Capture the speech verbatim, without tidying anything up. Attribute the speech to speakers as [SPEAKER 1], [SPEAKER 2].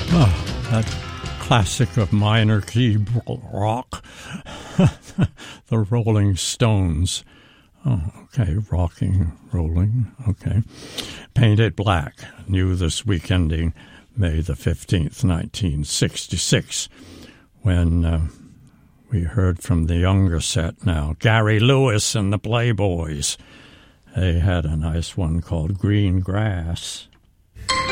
[SPEAKER 1] Oh, that classic of minor key rock, the Rolling Stones. Oh, okay, rocking, rolling, okay. Painted Black, new this week ending May the fifteenth, nineteen sixty-six, when uh, we heard from the younger set now, Gary Lewis and the Playboys. They had a nice one called Green Grass.